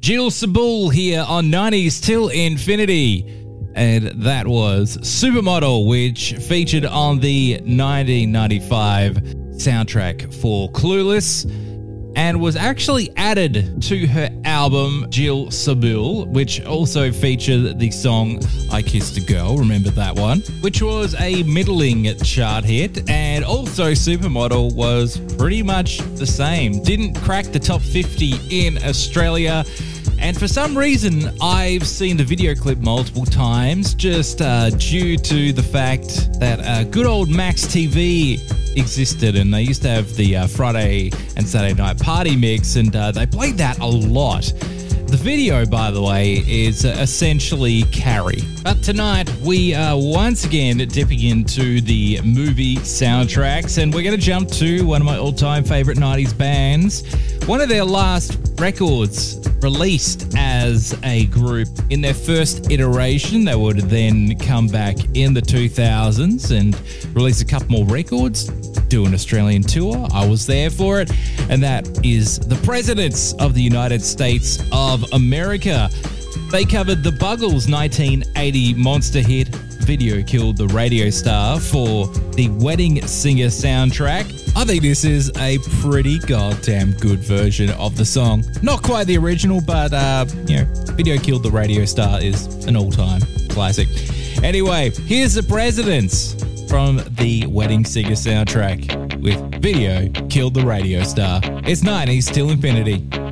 Jill Sabul here on 90s Till Infinity. And that was Supermodel, which featured on the 1995 soundtrack for Clueless and was actually added to her album Jill Sabul, which also featured the song I Kissed a Girl, remember that one, which was a middling chart hit, and also Supermodel was pretty much the same. Didn't crack the top 50 in Australia, and for some reason I've seen the video clip multiple times, just due to the fact that good old Max TV existed, and they used to have the Friday and Saturday night party mix, and they played that a lot. The video, by the way, is essentially Carrie. But tonight we are once again dipping into the movie soundtracks, and we're going to jump to one of my all-time favorite 90s bands. One of their last records released as a group in their first iteration. They would then come back in the 2000s and release a couple more records, do an Australian tour. I was there for it. And that is the Presidents of the United States of America. They covered the Buggles' 1980 monster hit, Video Killed the Radio Star, for the Wedding Singer soundtrack. I think this is a pretty goddamn good version of the song. Not quite the original, but, Video Killed the Radio Star is an all-time classic. Anyway, here's the Presidents from the Wedding Singer soundtrack with Video Killed the Radio Star. It's 90s Till Infinity.